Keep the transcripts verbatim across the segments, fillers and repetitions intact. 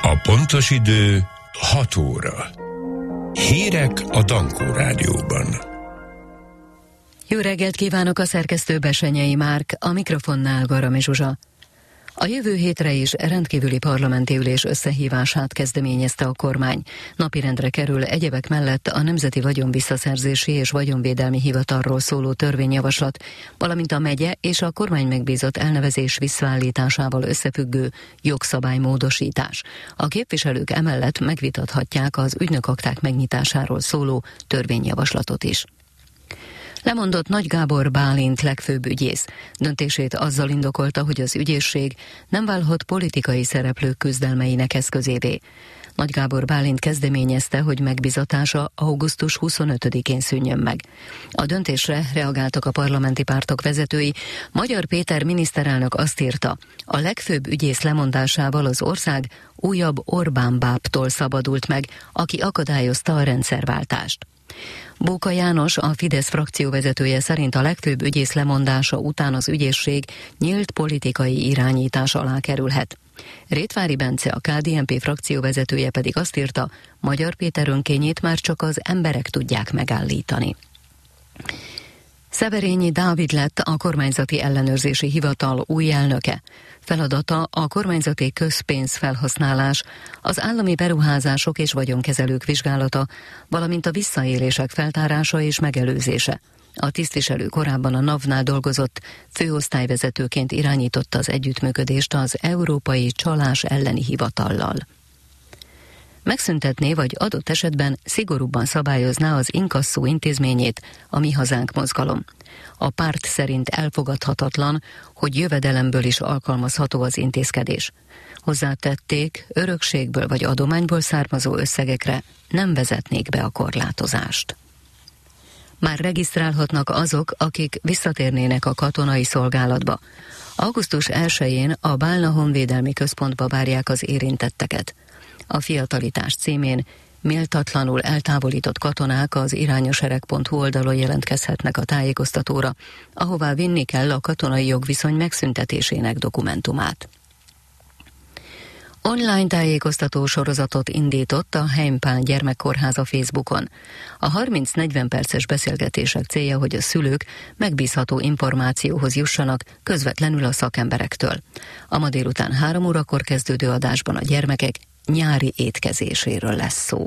A pontos idő hat óra. Hírek a Dankó Rádióban. Jó reggelt kívánok, a szerkesztő Besenyei Márk, a mikrofonnál Garami Zsuzsa. A jövő hétre is rendkívüli parlamenti ülés összehívását kezdeményezte a kormány. Napirendre kerül egyebek mellett a Nemzeti Vagyonvisszaszerzési és Vagyonvédelmi Hivatalról szóló törvényjavaslat, valamint a megye és a kormány megbízott elnevezés visszaállításával összefüggő jogszabálymódosítás. A képviselők emellett megvitathatják az ügynökakták megnyitásáról szóló törvényjavaslatot is. Lemondott Nagy Gábor Bálint legfőbb ügyész. Döntését azzal indokolta, hogy az ügyészség nem válhat politikai szereplők küzdelmeinek eszközévé. Nagy Gábor Bálint kezdeményezte, hogy megbizatása augusztus huszonötödikén szűnjön meg. A döntésre reagáltak a parlamenti pártok vezetői. Magyar Péter miniszterelnök azt írta, a legfőbb ügyész lemondásával az ország újabb Orbán bábtól szabadult meg, aki akadályozta a rendszerváltást. Bóka János, a Fidesz frakcióvezetője szerint a legfőbb ügyész lemondása után az ügyészség nyílt politikai irányítás alá kerülhet. Rétvári Bence, a ká dé en pé frakcióvezetője pedig azt írta, Magyar Péter önkényét már csak az emberek tudják megállítani. Szeverényi Dávid lett a kormányzati ellenőrzési hivatal új elnöke. Feladata a kormányzati közpénzfelhasználás, az állami beruházások és vagyonkezelők vizsgálata, valamint a visszaélések feltárása és megelőzése. A tisztviselő korábban a NAV-nál dolgozott, főosztályvezetőként irányította az együttműködést az Európai Csalás elleni hivatallal. Megszüntetné vagy adott esetben szigorúbban szabályozná az inkasszó intézményét a Mi Hazánk mozgalom. A párt szerint elfogadhatatlan, hogy jövedelemből is alkalmazható az intézkedés. Hozzátették, örökségből vagy adományból származó összegekre nem vezetnék be a korlátozást. Már regisztrálhatnak azok, akik visszatérnének a katonai szolgálatba. augusztus elsején a Bálna Honvédelmi Központba várják az érintetteket. A fiatalitás címén méltatlanul eltávolított katonák az irányosereg pont hu oldalon jelentkezhetnek a tájékoztatóra, ahová vinni kell a katonai jogviszony megszüntetésének dokumentumát. Online tájékoztató sorozatot indított a Heimpál Gyermekkórháza Facebookon. A harminc-negyven perces beszélgetések célja, hogy a szülők megbízható információhoz jussanak közvetlenül a szakemberektől. A ma délután három órakor kezdődő adásban a gyermekek nyári étkezéséről lesz szó.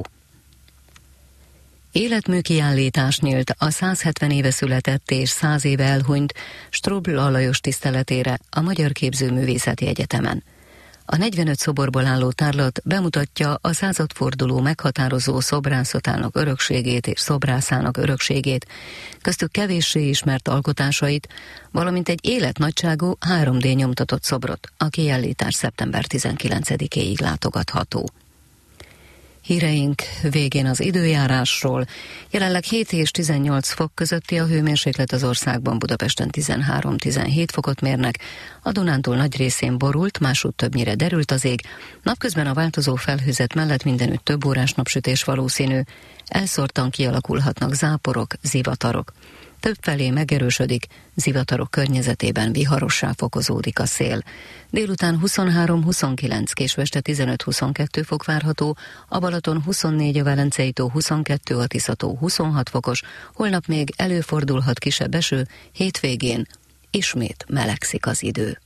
Életmű-kiállítás nyílt a százhetven éve született és száz éve elhunyt Strobl Alajos tiszteletére a Magyar Képzőművészeti Egyetemen. A negyvenöt szoborból álló tárlat bemutatja a századforduló meghatározó szobrászatának örökségét és szobrászának örökségét, köztük kevéssé ismert alkotásait, valamint egy életnagyságú három dé nyomtatott szobrot. A kiállítás szeptember tizenkilencedikéig látogatható. Híreink végén az időjárásról. Jelenleg hét és tizennyolc fok közötti a hőmérséklet az országban, Budapesten tizenhárom-tizenhét fokot mérnek, a Dunántúl nagy részén borult, másútt többnyire derült az ég, napközben a változó felhőzet mellett mindenütt több órás napsütés valószínű, elszórtan kialakulhatnak záporok, zivatarok. Többfelé megerősödik, zivatarok környezetében viharossá fokozódik a szél. Délután huszonhárom-huszonkilenc, késő este tizenöt-huszonkettő fok várható, a Balaton huszonnégy, a Velencei tó huszonkettő, a Tisza tó huszonhat fokos, holnap még előfordulhat kisebb eső, hétvégén ismét melegszik az idő.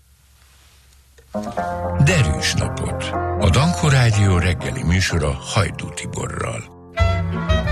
Derűs napot! A Dankó Rádió reggeli műsora Hajdú Tiborral.